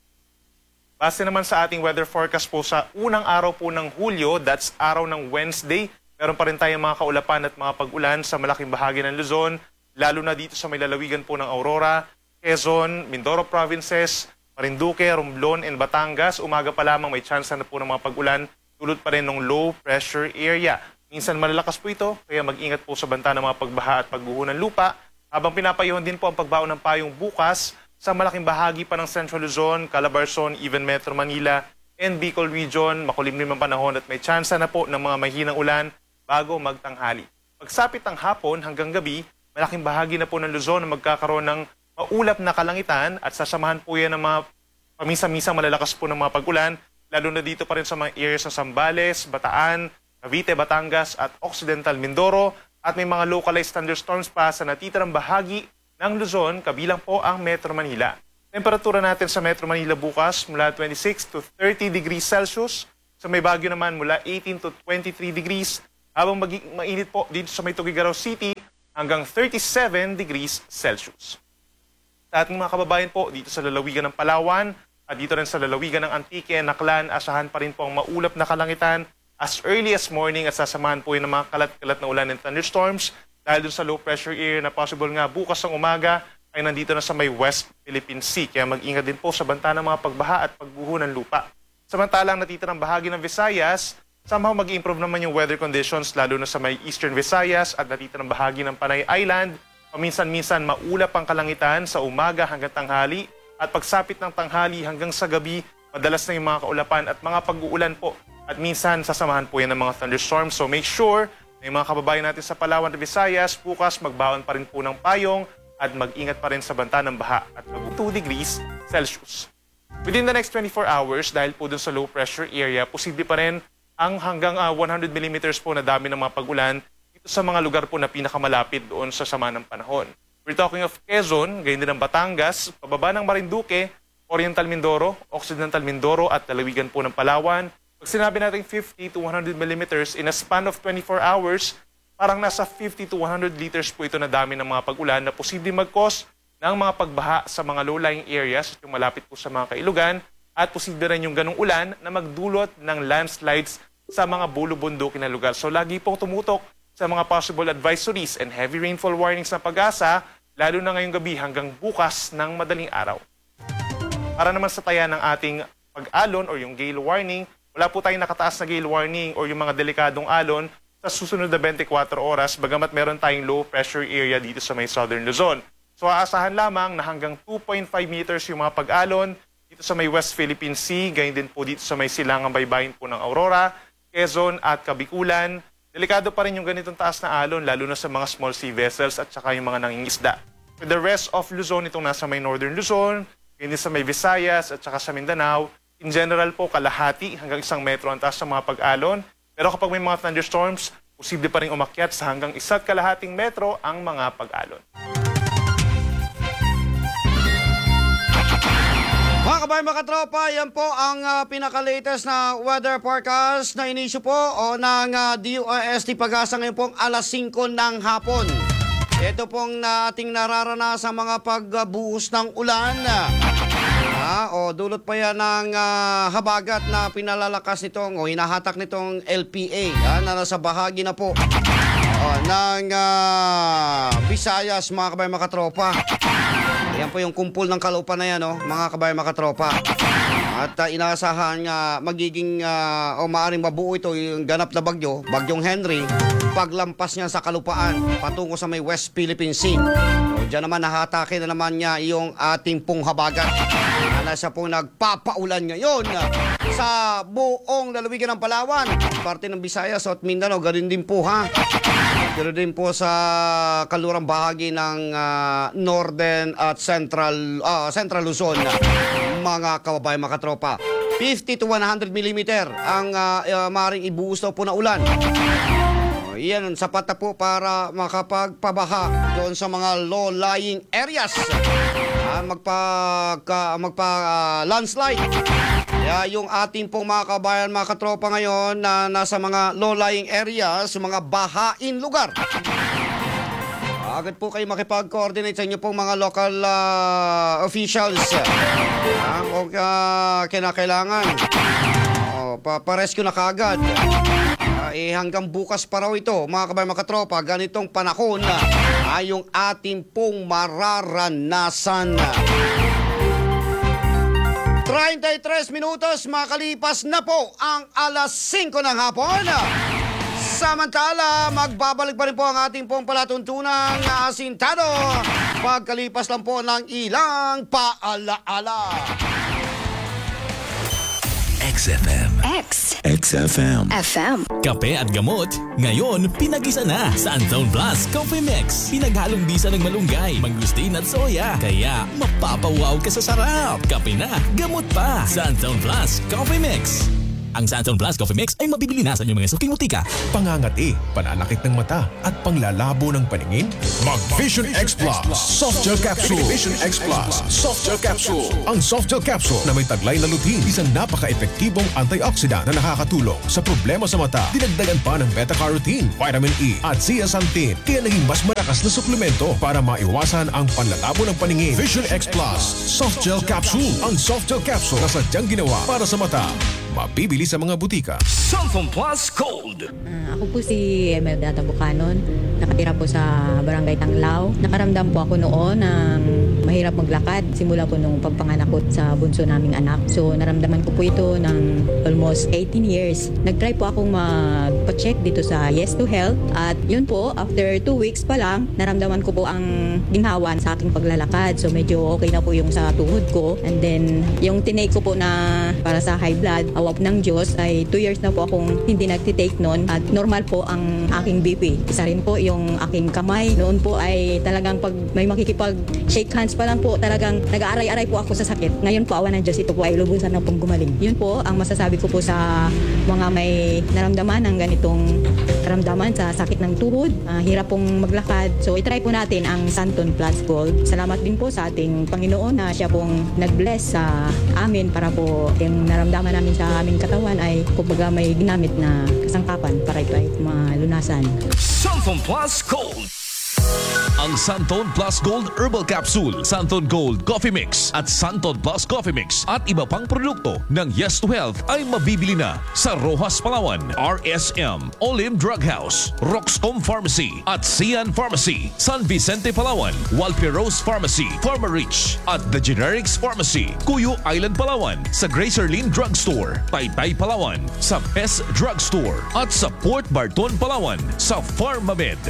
Base naman sa ating weather forecast po sa unang araw po ng Hulyo, that's araw ng Wednesday, meron pa rin tayong mga kaulapan at mga pag-ulan sa malaking bahagi ng Luzon, lalo na dito sa may lalawigan po ng Aurora, Quezon, Mindoro Provinces, Marinduque, Romblon, and Batangas. Umaga pa lamang may chance na po ng mga pag-ulan, dulot pa rin ng low pressure area. Minsan malalakas po ito, kaya mag-ingat po sa banta ng mga pagbaha at pagguho ng lupa, habang pinapayuhan din po ang pagbaon ng payong bukas sa malaking bahagi pa ng Central Luzon, Calabarzon, even Metro Manila, and Bicol Region. Makulimlim ang panahon at may chance na po ng mga mahinang ulan bago magtanghali. Pagsapit ng hapon hanggang gabi, malaking bahagi na po ng Luzon na magkakaroon ng maulap na kalangitan at sasamahan po yan ng mga paminsan-minsang malalakas po ng mga pag-ulan, lalo na dito pa rin sa mga areas ng Zambales, Bataan, Cavite, Batangas at Occidental Mindoro, at may mga localized thunderstorms pa sa natitirang bahagi ng Luzon, kabilang po ang Metro Manila. Temperatura natin sa Metro Manila bukas mula 26 to 30 degrees Celsius, sa may Baguio naman mula 18 to 23 degrees, habang mainit po dito sa may Tuguegarao City hanggang 37 degrees Celsius. Sa ating mga kababayan po dito sa lalawigan ng Palawan at dito rin sa lalawigan ng Antique, Naklan, asahan pa rin po ang maulap na kalangitan as early as morning at sasamahan po yun ng mga kalat-kalat na ulan and thunderstorms dahil dun sa low pressure area na possible nga bukas ng umaga ay nandito na sa may West Philippine Sea. Kaya mag-ingat din po sa banta ng mga pagbaha at pagguho ng lupa. Samantalang natitirang bahagi ng Visayas, somehow mag-improve naman yung weather conditions lalo na sa may Eastern Visayas at natitirang bahagi ng Panay Island. Paminsan-minsan maulap ang kalangitan sa umaga hanggang tanghali at pagsapit ng tanghali hanggang sa gabi, madalas na yung mga kaulapan at mga pag-uulan po. At minsan sasamahan po yan ng mga thunderstorms. So make sure na yung mga kababayan natin sa Palawan at Visayas, bukas magbaon pa rin po ng payong at mag-ingat pa rin sa banta ng baha at 2 degrees Celsius. Within the next 24 hours, dahil po dun sa low pressure area, posible pa rin ang hanggang 100 millimeters po na dami ng mga pag-ulan sa mga lugar po na pinakamalapit doon sa sama ng panahon. We're talking of Quezon, gayon din ng Batangas, pababa ng Marinduque, Oriental Mindoro, Occidental Mindoro at lalawigan po ng Palawan. Pag sinabi natin 50 to 100 millimeters in a span of 24 hours, parang nasa 50 to 100 liters po ito na dami ng mga pag-ulan na posibleng mag-cause ng mga pagbaha sa mga low-lying areas, yung malapit po sa mga kailugan, at posible rin yung ganong ulan na magdulot ng landslides sa mga bulubundukin na lugar. So lagi pong tumutok sa mga possible advisories and heavy rainfall warnings ng Pag-asa, lalo na ngayong gabi hanggang bukas ng madaling araw. Para naman sa taya ng ating pag-alon o yung gale warning, wala po tayong nakataas na gale warning o yung mga delikadong alon sa susunod na 24 oras, bagamat meron tayong low pressure area dito sa may Southern Luzon. So aasahan lamang na hanggang 2.5 meters yung mga pag-alon dito sa may West Philippine Sea, gayon din po dito sa may silangang baybayin po ng Aurora, Quezon at Kabikulan. Delikado pa rin yung ganitong taas na alon, lalo na sa mga small sea vessels at saka yung mga nangingisda. For the rest of Luzon, itong nasa may Northern Luzon, hindi sa may Visayas at saka sa Mindanao, in general po, kalahati hanggang 1 metro ang taas ng mga pag-alon. Pero kapag may mga thunderstorms, posible pa rin umakyat sa hanggang 1.5 metro ang mga pag-alon. Mga kabayan, mga katropa, yan po ang pinaka-latest na weather forecast na inisyu po ng DOST Pag-asa ngayon pong alas 5 ng hapon. Ito pong ating nararanasan mga pagbuhos ng ulan. Dulot pa yan ng habagat na pinalalakas nitong o hinahatak nitong LPA na nasa bahagi na po ng Visayas, mga kabayan, mga katropa. Yan po yung kumpul ng kalaupan na yan, mga kabayan, mga katropa. At inaasahan magiging o maaaring mabuo ito yung ganap na bagyo, Bagyong Henry, paglampas niya sa kalupaan patungo sa may West Philippine Sea. Diyan naman nahatake na naman niya yung ating pong habagat. Nasa pong nagpapaulan ngayon sa buong lalawigan ng Palawan, parte ng Visayas at Mindanao, ganoon din po ganoon din po sa kalurang bahagi ng Northern at Central Luzon, mga kababayan, mga katropa. 50 to 100 millimeter ang maaaring ibuhos daw po na ulan. Yan, sapat na po para makapagpabaha doon sa mga low-lying areas. Magpa-landslide. Kaya yung ating pong mga kabayan, mga katropa ngayon na nasa mga low-lying areas, mga bahain lugar. Agad po kayo makipag-coordinate sa inyo pong mga local officials. Kung kinakailangan, pa-rescue na kaagad. Hanggang bukas pa raw ito, mga kabayan, mga katropa, ganitong panahon ay yung ating pong mararanasan. 33 minutos makalipas na po ang alas 5 ng hapon. Samantala, magbabalik pa rin po ang ating pong palatuntunang asintado pagkalipas lang po ng ilang paalaala. XFM. XFM. Kape at gamot, ngayon pinag-isa na sa Anton Plus Coffee Mix. Pinaghalong bisa ng malunggay, mangustin at soya. Kaya mapapawaw ka sa sarap. Kape na, gamot pa sa Anton Plus Coffee Mix. Ang Santon Plus Coffee Mix ay mabibili na sa inyong mga suking butika. Pangangati, pananakit ng mata at panglalabo ng paningin? Mag Vision X Plus Soft Gel Capsule. Vision X Plus Soft Gel Capsule. Ang Soft Gel Capsule na may taglay na lutein, isang napaka-epektibong antioxidant na nakakatulong sa problema sa mata. Dinagdagan pa ng beta-carotene, vitamin E at zeaxanthin, kaya naging mas malakas na suplemento para maiwasan ang panlalabo ng paningin. Vision X Plus Soft Gel Capsule. Ang Soft Gel Capsule na sadyang ginawa para sa mata. Mabibili sa mga butika. Santon Plus Gold. Ako po si Emelda Tabucanon. Nakatira po sa Barangay Tanglao. Nakaramdam po ako noon ng mahirap maglakad. Simula po nung pagpanganak ko sa bunso naming anak. So naramdaman ko po ito ng almost 18 years. Nag-try po akong magpa-check dito sa Yes to Health. At yun po, after 2 weeks pa lang, naramdaman ko po ang ginhawan sa aking paglalakad. So medyo okay na po yung sa tuhod ko. And then yung tinake ko po na para sa high blood, awap ng Diyos, ay 2 years na po akong hindi nagtitake noon at normal po ang aking BP. Isa rin po yung aking kamay. Noon po ay talagang pag may makikipag-shake hands pa lang po, talagang nag-aaray-aray po ako sa sakit. Ngayon po, awa ng Diyos, ito po ay lubusan na pong gumaling. Yun po ang masasabi ko po sa mga may naramdaman ng ganitong karamdaman sa sakit ng tuhod, hirap pong maglakad. So itry po natin ang Santon Plus Gold. Salamat din po sa ating Panginoon na siya pong nag-bless sa amin para po yung naramdaman namin sa aming katawan ay kumbaga may ginamit na kasangkapan para ito ay malunasan. Santon Plus Gold. Ang Santon Plus Gold Herbal Capsule, Santon Gold Coffee Mix at Santon Plus Coffee Mix at iba pang produkto ng Yes to Health ay mabibili na sa Rojas Palawan, RSM, Olim Drug House, Roxcom Pharmacy at Sian Pharmacy, San Vicente Palawan, Walperos Pharmacy, Pharmarich at The Generics Pharmacy, Cuyo Island Palawan, sa Gracerlin Drug Store, Taytay Palawan, sa Pes Drug Store at sa Port Barton Palawan sa Pharmamed.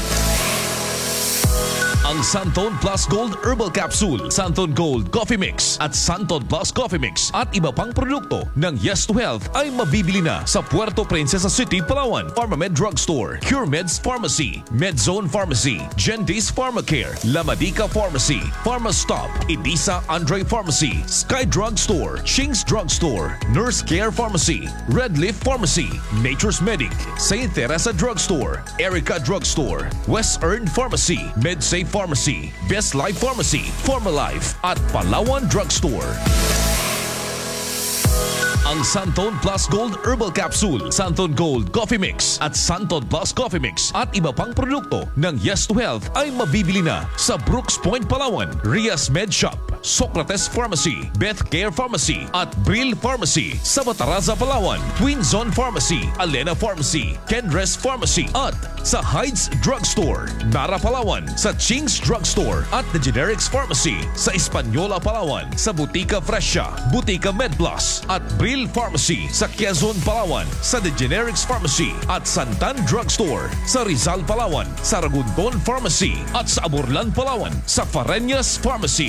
Ang Santon Plus Gold Herbal Capsule, Santon Gold Coffee Mix at Santon Plus Coffee Mix at iba pang produkto ng Yes to Health ay mabibili na sa Puerto Princesa City, Palawan, Pharmamed Drug Store, CureMeds Pharmacy, Medzone Pharmacy, Gendis Pharmacare, Lamadika Pharmacy, Pharmastop, Edisa Andre Pharmacy, Sky Drug Store, Shing's Drug Store, Nurse Care Pharmacy, Red Leaf Pharmacy, Nature's Medic, St. Teresa Drug Store, Erica Drug Store, West Earn Pharmacy, MedSafe Pharmacy, Best Life Pharmacy, Pharmalife at Palawan Drug Store. Ang Santon Plus Gold Herbal Capsule, Santon Gold Coffee Mix at Santon Plus Coffee Mix at iba pang produkto ng Yes to Health ay mabibili na sa Brooks Point, Palawan, Rias Med Shop, Socrates Pharmacy, Beth Care Pharmacy at Brill Pharmacy, sa Bataraza, Palawan, Twin Zone Pharmacy, Alena Pharmacy, Kendres Pharmacy at sa Hydes Drug Store, Nara, Palawan, sa Ching's Drug Store at The Generics Pharmacy, sa Española, Palawan, sa Butika Fresha, Butika MedPlus at Brill Pharmacy, sa Quezon, Palawan, sa The Generics Pharmacy at Santan Drug Store, sa Rizal, Palawan, sa Ragundon Pharmacy at sa Aburlan, Palawan, sa Fareñas Pharmacy.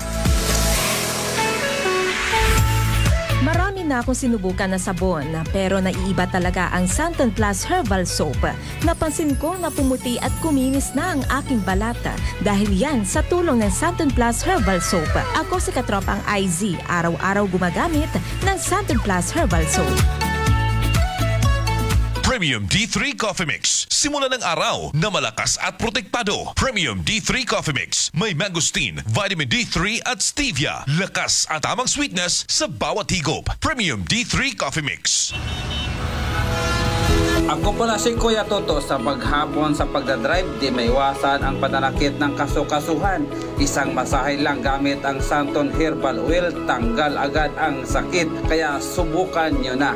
Marami na akong sinubukan na sabon pero naiiba talaga ang Santon Plus Herbal Soap. Napansin ko na pumuti at kuminis na ang aking balata dahil yan sa tulong ng Santon Plus Herbal Soap. Ako si katropang IZ, araw-araw gumagamit ng Santon Plus Herbal Soap. Premium D3 Coffee Mix. Simula ng araw na malakas at protektado. Premium D3 Coffee Mix. May mangosteen, vitamin D3 at stevia. Lakas at tamang sweetness sa bawat higop. Premium D3 Coffee Mix. Ako pala si Kuya Toto. Sa paghapon sa pagdadrive, di maiwasan ang pananakit ng kasukasuhan. Isang masahe lang gamit ang Santon Herbal Oil, tanggal agad ang sakit. Kaya subukan nyo na.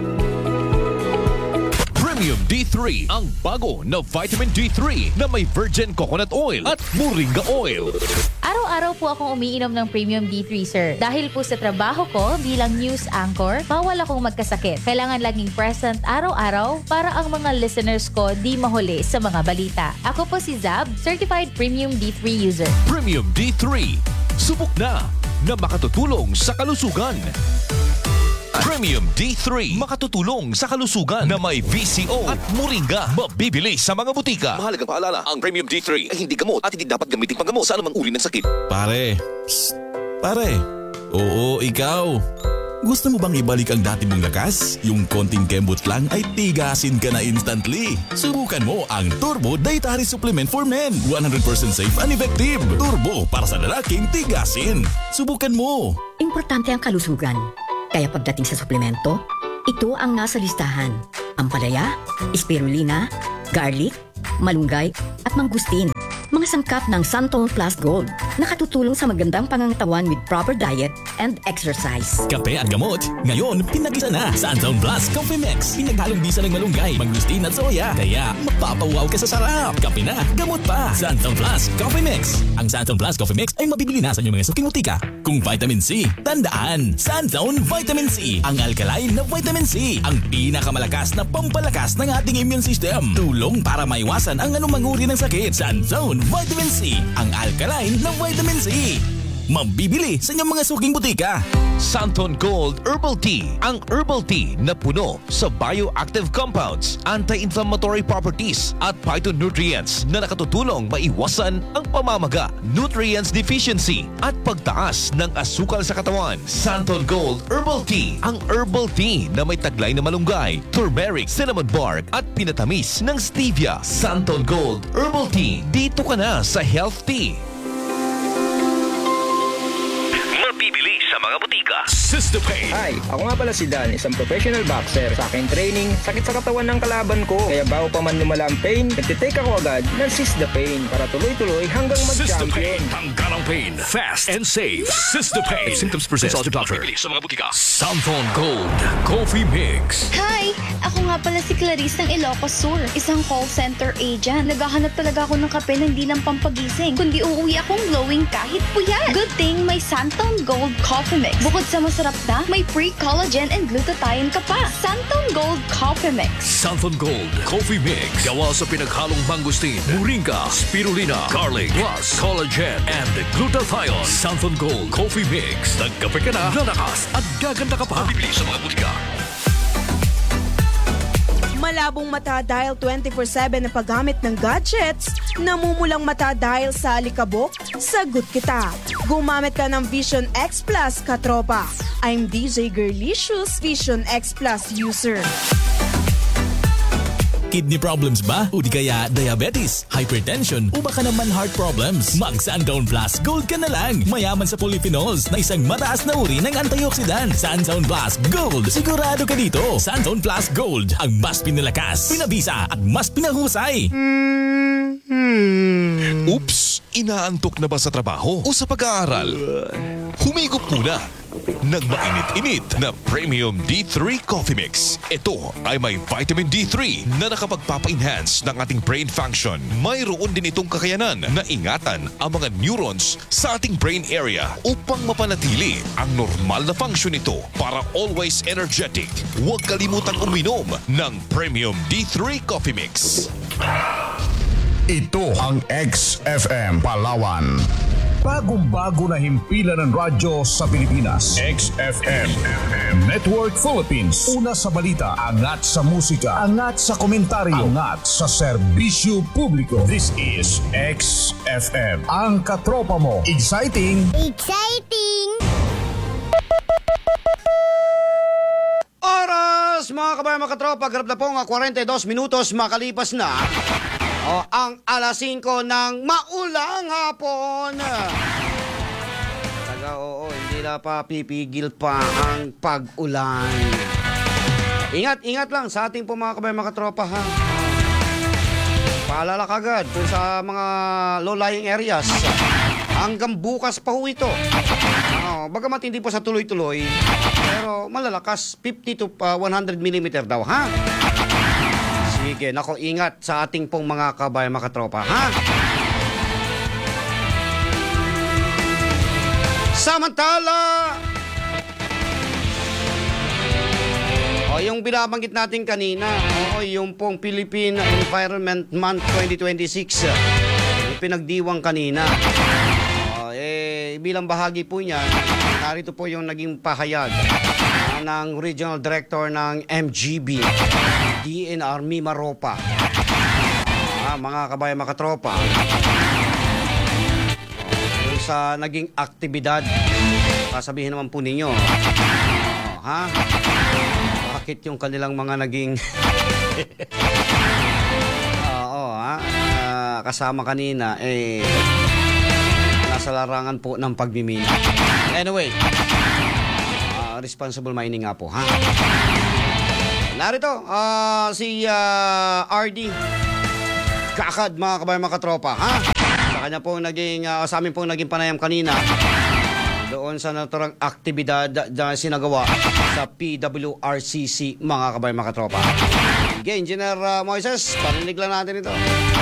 Premium D3, ang bago na vitamin D3 na may virgin coconut oil at moringa oil. Araw-araw po akong umiinom ng Premium D3, sir. Dahil po sa trabaho ko bilang news anchor, bawal akong magkasakit. Kailangan laging present araw-araw para ang mga listeners ko di mahuli sa mga balita. Ako po si Zab, Certified Premium D3 user. Premium D3, subok na makatutulong sa kalusugan. Premium D3, makatutulong sa kalusugan na may VCO at moringa. Mabibili sa mga butika. Mahalagang paalala, ang Premium D3 ay hindi gamot at hindi dapat gamitin panggamot sa anumang uri ng sakit. Pare, psst, pare. Oo, ikaw. Gusto mo bang ibalik ang dati mong lakas? Yung konting kembot lang ay tigasin ka na instantly. Subukan mo ang Turbo Dietary Supplement for Men. 100% safe and effective. Turbo para sa lalaking tigasin. Subukan mo. Importante ang kalusugan. Kaya pagdating sa suplemento, ito ang nasa listahan. Ampalaya, spirulina, garlic, malunggay at mangustin. Mga sangkap ng Santon Plus Gold. Nakatutulong sa magandang pangangatawan with proper diet and exercise. Kape at gamot, ngayon pinag-isa na. Santon Plus Coffee Mix. Pinaghalong bisa ng malunggay, mangustin at soya. Kaya mapapawaw ka sa sarap. Kape na, gamot pa. Santon Plus Coffee Mix. Ang Santon Plus Coffee Mix ay mabibili na sa inyong mga suking butika. Kung vitamin C, tandaan, Santon Vitamin C. Ang alkaline na vitamin C. Ang pinakamalakas na pampalakas ng ating immune system. Tulong para maiwasan ang anumang uri ng sakit. Santon Vitamin C. Ang alkaline na vitamin C. Mabibili sa inyong mga suking butika. Santon Gold Herbal Tea. Ang herbal tea na puno sa bioactive compounds, anti-inflammatory properties at phytonutrients na nakatutulong maiwasan ang pamamaga, nutrients deficiency at pagtaas ng asukal sa katawan. Santon Gold Herbal Tea. Ang herbal tea na may taglay na malunggay, turmeric, cinnamon bark at pinatamis ng stevia. Santon Gold Herbal Tea. Dito ka na sa Health Tea. Mabibili sa mga butika. Sister Pain. Hi, ako nga pala si Dan, isang professional boxer. Sa aking training, sakit sa katawan ng kalaban ko. Kaya bago pa man lumala ang pain, nagtitake ako agad ng Sister Pain para tuloy-tuloy hanggang Sister mag-champion. Pain. Tanggal ang pain. Fast and safe. Sister Pain. If symptoms persist, consult your doctor. Mabibili sa mga butika. Santon Gold Coffee Mix. Hi! Ako nga pala si Clarice ng Ilocos Sur, isang call center agent. Naghahanap talaga ako ng kape na hindi lang pampagising, kundi uuwi akong glowing kahit puyat. Good thing may Santon Gold Coffee Mix. Bukod sa masarap na, may pre-collagen and glutathione ka pa. Santon Gold Coffee Mix. Santon Gold Coffee Mix. Gawa sa pinaghalong mangustin, moringa, spirulina, garlic, plus collagen and glutathione. Santon Gold Coffee Mix. Nagkape ka na, lalakas at gaganda ka pa. Mabibili sa mga butika. Malabong mata dahil 24/7 na paggamit ng gadgets, namumulang mata dahil sa alikabok, sagot kita. Gumamit ka ng Vision X Plus, katropa. I'm DJ Girlicious, Vision X Plus user. Kidney problems ba? O di kaya diabetes, hypertension, o baka naman heart problems? Mag Santon Plus Gold ka na lang. Mayaman sa polyphenols na isang mataas na uri ng antioxidant. Santon Plus Gold. Sigurado ka dito. Santon Plus Gold. Ang mas pinalakas, pinabisa at mas pinahusay. Oops! Inaantok na ba sa trabaho o sa pag-aaral? Humigop muna ng mainit-init na Premium D3 Coffee Mix. Ito ay may vitamin D3 na nakapagpapa-enhance ng ating brain function. Mayroon din itong kakayanan na ingatan ang mga neurons sa ating brain area upang mapanatili ang normal na function nito para always energetic. Huwag kalimutang uminom ng Premium D3 Coffee Mix. Ito ang XFM Palawan. Bagong-bago na himpilan ng radyo sa Pilipinas. XFM Network Philippines. Una sa balita, angat sa musika, angat sa komentaryo, angat sa serbisyo publiko. This is XFM. Ang katropa mo. Exciting! Oras mga kabayan mga katropa, garap na pong 42 minutos makalipas na ang alas 5 ng maulang hapon. Oo, hindi na pa pipigil pa ang pag-ulan. Ingat lang sa ating po mga kabayan mga katropa ha. Paalala kagad kung sa mga low-lying areas. Hanggang bukas pa ho ito. Bagamat hindi po sa tuloy-tuloy, pero malalakas, 50 to 100 mm daw, ha? Sige, nako, ingat sa ating pong mga kabayan, mga katropa, ha? Samantala, yung binabanggit natin kanina, yung pong Philippine Environment Month 2026, pinagdiwang kanina. Bilang bahagi po niya, narito po yung naging pahayag ng Regional Director ng MGB, DNR Mimaropa. Mga kabayan, mga katropa, sa naging aktibidad, sasabihin naman po ninyo, bakit yung kanilang mga naging kasama kanina nasa larangan po ng pagmimina. Anyway, responsible mining nga po, ha? Narito, si RD Kakad, mga kabayan, mga katropa, ha? Sa kanya po naging, sa amin po naging panayam kanina doon sa naturang aktibidad na sinagawa sa PWRCC, mga kabayan, mga katropa. Sige, Engineer Moises, parinig lang natin ito.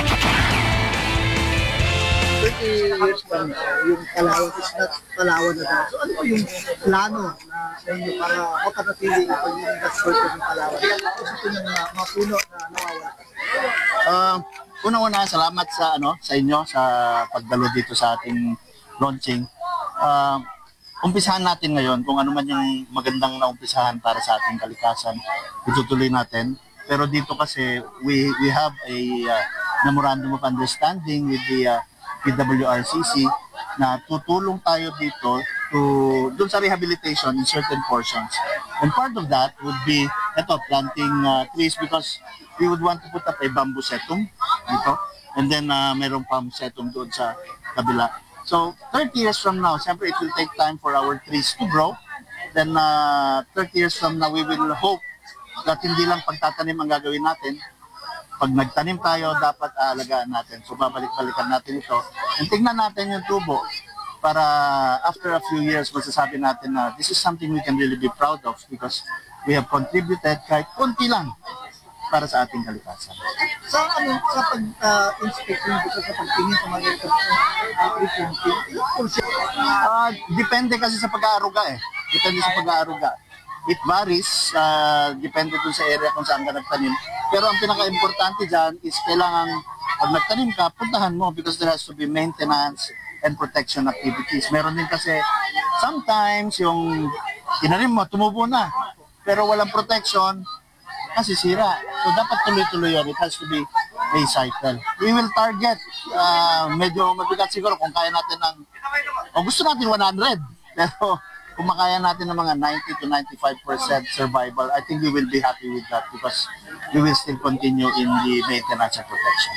20 years pa yung Palawan is not Palawan na daw. So ano po yung plano na sa inyo para mapanatili yung pagiging gaswerte ng Palawan? Kasi ito yung mga puno na nawawala. Una-una, salamat sa inyo sa pagdalo dito sa ating launching. Umpisahan natin ngayon kung ano man yung magandang naumpisahan para sa ating kalikasan. Itutuloy natin. Pero dito kasi we have a memorandum of understanding with the PWRCC na tutulong tayo dito dun sa rehabilitation in certain portions. And part of that would be planting trees because we would want to put up a bamboo setum dito. And then mayroong palm setum doon sa kabila. So 30 years from now, siyempre it will take time for our trees to grow. Then 30 years from now, we will hope that hindi lang pagtatanim ang gagawin natin. Pag nagtanim tayo, dapat aalagaan natin. So babalik-balikan natin ito. And tingnan natin yung tubo para after a few years, masasabi natin na this is something we can really be proud of because we have contributed kahit konti lang para sa ating kalikasan. Sa pag-inspect dito sa pagtingin sa mga depende kasi sa pag-aaruga Depende sa pag-aaruga. It varies, depende dun sa area kung saan ka nagtanim. Pero ang pinaka-importante dyan is kailangan pag nagtanim ka, puntahan mo because there has to be maintenance and protection activities. Meron din kasi sometimes yung tinanim mo, tumubo na. Pero walang protection, nasisira. So dapat tuloy-tuloy yun. It has to be a cycle. We will target, medyo mabigat siguro kung kaya natin gusto natin 100. Pero kung makaya natin ng mga 90 to 95% survival, I think we will be happy with that because we will still continue in the maintenance and protection.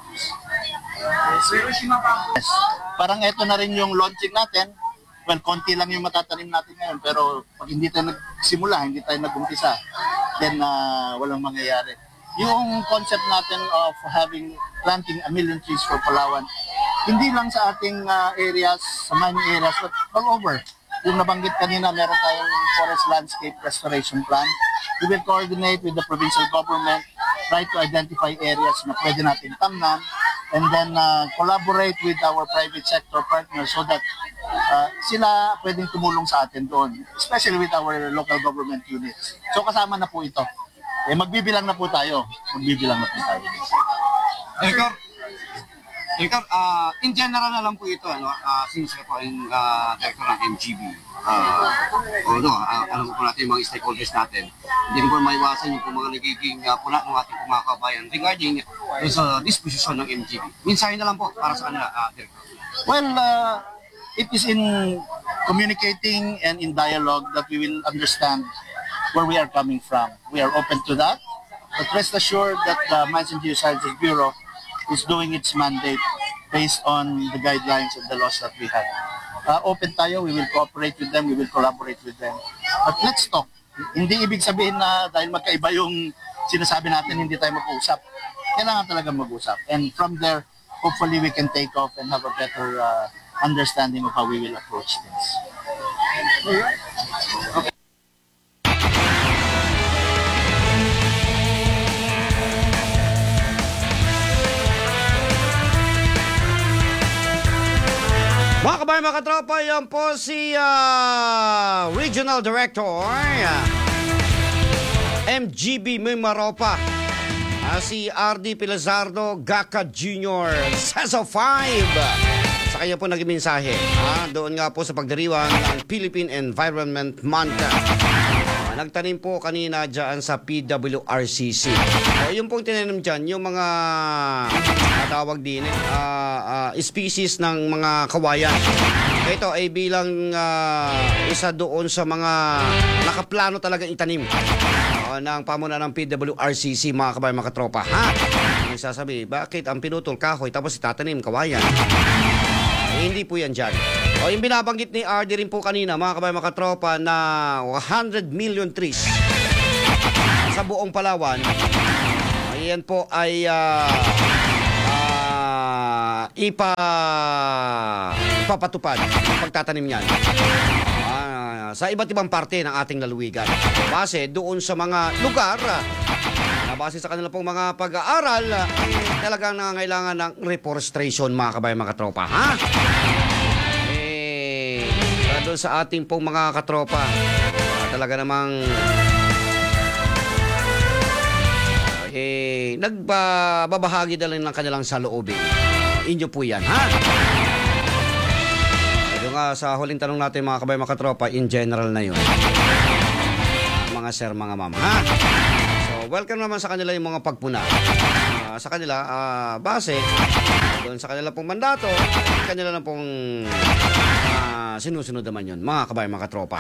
Yes. Parang ito na rin yung launching natin. Well, konti lang yung matatanim natin ngayon, pero pag hindi tayo nagsimula, hindi tayo nag-umpisa, then walang mangyayari. Yung concept natin of planting 1 million trees for Palawan, hindi lang sa ating areas, sa mining areas, but all over. Yung nabanggit kanina, meron tayong forest landscape restoration plan. We will coordinate with the provincial government, try to identify areas na pwede natin tamnan, and then collaborate with our private sector partners so that sila pwedeng tumulong sa atin doon, especially with our local government units. So kasama na po ito. Magbibilang na po tayo. Director, in general na lang po ito, since ako yung director ng MGB, alam po natin yung mga stakeholders natin, hindi po maiwasan yung mga nagiging puna ng ating mga kabayan regarding sa disposition ng MGB. Minsan na lang po para sa kanila, Director. Well, it is in communicating and in dialogue that we will understand where we are coming from. We are open to that. But rest assured that the Mines and Geosciences Bureau is doing its mandate based on the guidelines and the laws that we have. Open tayo, we will cooperate with them, we will collaborate with them. But let's talk. Hindi ibig sabihin na dahil magkaiba yung sinasabi natin, hindi tayo mag-uusap. Kailangan talaga mag-usap. And from there, hopefully we can take off and have a better understanding of how we will approach things. Alright. Okay. Mga kabayan, mga katropa, yan po si Regional Director MGB Mimaropa, si RD Pilazardo Gaca Jr. Seso 5. Sa kanya po naging mensahe doon nga po sa pagdiriwang ng Philippine Environment Month. Nagtanim po kanina dyan sa PWRCC. Yung pong tinanim dyan, yung mga tawag din, species ng mga kawayan. Ito ay bilang isa doon sa mga nakaplano talagang itanim ng pamuna ng PWRCC, mga kabayan, mga katropa. Ang sasabi, bakit ang pinutol kahoy tapos itatanim kawayan? Hindi po yan dyan. Yung binabanggit ni RD rin po kanina, mga kabayan, mga katropa, na 100 million trees sa buong Palawan. Yan po ay ipapatupad ang pagtatanim niyan sa iba't ibang parte ng ating lalawigan. Base doon sa mga lugar na base sa kanila pong mga pag-aaral, talagang nangangailangan ng reforestation, mga kabayan, mga katropa. Doon sa ating pong mga katropa, talaga namang nagbabahagi na lang ng kanilang saloobin. Inyo po yan, Ito nga sa huling tanong natin, mga kabayan, mga katropa, in general na yun. Mga sir, mga ma'am, So, welcome naman sa kanila yung mga pagpuna. Sa kanila, base doon sa kanila pong mandato, kanila na pong sinusunod naman yun, mga kabayan, mga katropa.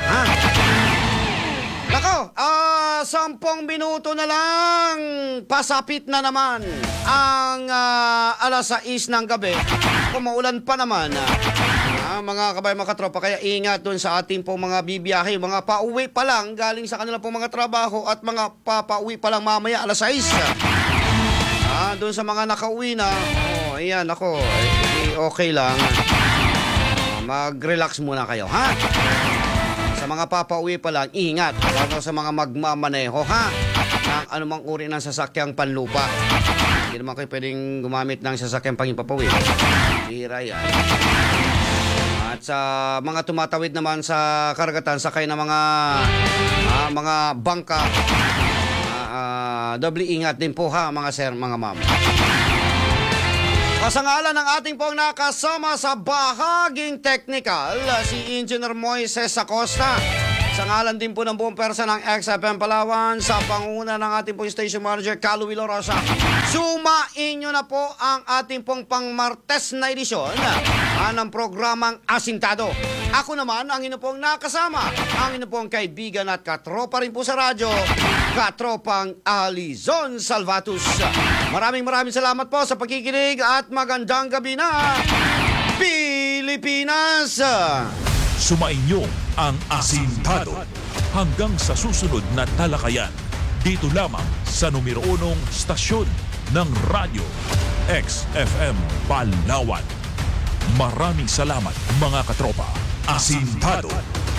Nako, 10 minuto na lang, pasapit na naman ang alas 6 ng gabi. Kumaulan pa naman, mga kabayan, mga katropa, kaya ingat doon sa ating pong mga bibiyahe, mga pauwi pa lang galing sa kanila pong mga trabaho at mga papauwi pa lang mamaya alas 6. Doon sa mga nakauwi na, ayan, ako, okay lang. Mag-relax muna kayo, Sa mga papauwi pa lang, ingat. Lalo sa mga magmamaneho, ng anumang uri ng sasakyang panlupa. Hindi naman kayo pwedeng gumamit ng sasakyang pangipapawid. Hira yan. At sa mga tumatawid naman sa karagatan, sakay na mga bangka, doble ingat din po, mga sir, mga ma'am. Kasangalan ng ating pong nakasama sa bahaging technical, si Engineer Moises Acosta. Sa ngalan din po ng buong persa ng XFM Palawan, sa panguna ng ating pong station manager, Carlo Vilorosa. Sumain nyo na po ang ating pong pang-Martes na edisyon ng programang Asintado. Ako naman ang inyong pong nakasama, ang inyong pong kaibigan at katropa rin po sa radyo, katropang Alizon Salvatus. Maraming salamat po sa pagkikinig at magandang gabi na, Pilipinas! Sumainyo ang Asintado hanggang sa susunod na talakayan. Dito lamang sa numero 1 stasyon ng radyo, XFM Palawan. Maraming salamat, mga katropa. Asintado.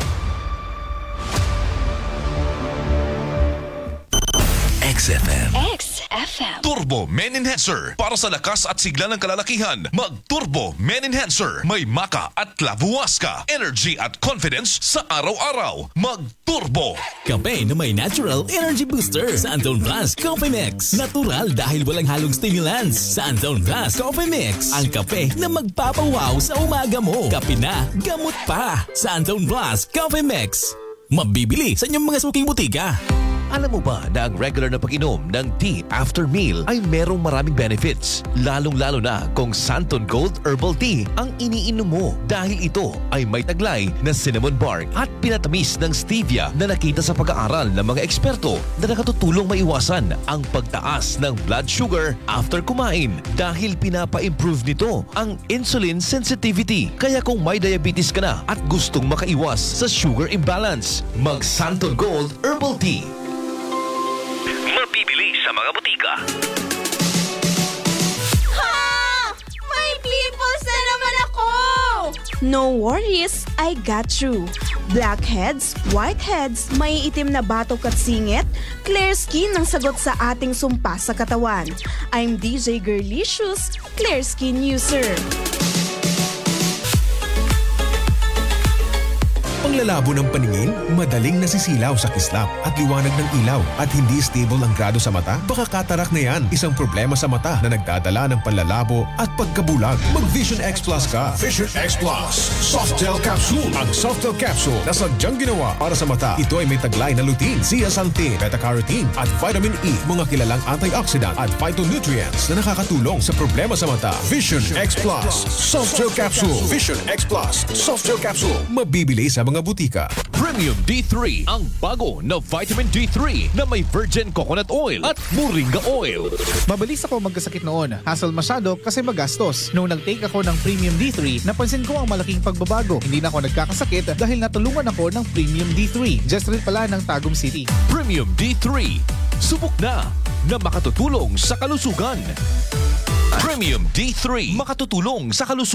XFM. XFM. Turbo Men Enhancer. Para sa lakas at sigla ng kalalakihan, mag-Turbo Men Enhancer. May maka at labuwas ka. Energy at confidence sa araw-araw. Mag-Turbo. Kape na may natural energy booster. Santon Plus Coffee Mix. Natural dahil walang halong stimulants. Santon Plus Coffee Mix. Ang kape na magpapawaw sa umaga mo. Kape na, gamot pa. Santon Plus Coffee Mix. Mabibili sa inyong mga suking butika. Alam mo ba na ang regular na pag-inom ng tea after meal ay merong maraming benefits? Lalong-lalo na kung Santon Gold Herbal Tea ang iniinom mo dahil ito ay may taglay na cinnamon bark at pinatamis ng stevia na nakita sa pag-aaral ng mga eksperto na nakatutulong maiwasan ang pagtaas ng blood sugar after kumain dahil pinapa-improve nito ang insulin sensitivity. Kaya kung may diabetes ka na at gustong makaiwas sa sugar imbalance, mag Santon Gold Herbal Tea. Mabibili sa mga butika. Ha! May pimples na naman ako! No worries, I got you. Blackheads, whiteheads, may itim na batok at singit, clear skin ang sagot sa ating sumpa sa katawan. I'm DJ Girlicious, clear skin user. Panglalabo ng paningin, madaling nasisilaw sa kislap at liwanag ng ilaw at hindi stable ang grado sa mata? Baka katarak na yan, isang problema sa mata na nagdadala ng panlalabo at pagkabulag. Mag Vision X Plus ka. Vision X Plus Soft Gel Capsule. Ang Soft Gel Capsule na sadyang ginawa para sa mata. Ito ay may taglay na lutein, zeaxanthin, beta-carotene at vitamin E, mga kilalang antioxidant at phytonutrients na nakakatulong sa problema sa mata. Vision X Plus Soft Gel Capsule. Vision X Plus Soft Gel Capsule. Mabibili sa mga butika. Premium D3, ang bago na vitamin D3 na may virgin coconut oil at moringa oil. Mabilis ako magkasakit noon. Hassle masyado kasi magastos. Nung nag-take ako ng Premium D3, napansin ko ang malaking pagbabago. Hindi na ako nagkakasakit dahil natulungan ako ng Premium D3. Just rin pala ng Tagum City. Premium D3, subok na makatutulong sa kalusugan. Premium D3, makatutulong sa kalusugan.